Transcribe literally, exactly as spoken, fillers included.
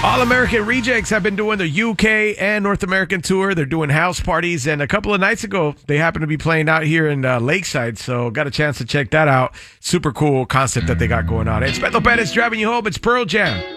All American Rejects have been doing the U K and North American tour. They're doing house parties, and a couple of nights ago, they happened to be playing out here in uh, Lakeside, so got a chance to check that out. Super cool concept that they got going on. It's Beto Perez driving you home. It's Pearl Jam.